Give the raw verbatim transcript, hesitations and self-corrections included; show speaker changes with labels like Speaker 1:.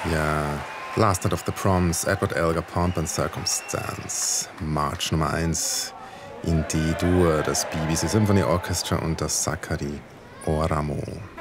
Speaker 1: Ja, Last Night of the Proms, Edward Elgar, Pomp and Circumstance, March Nummer eins in D-Dur, das B B C Symphony Orchestra und das Sakari Oramo.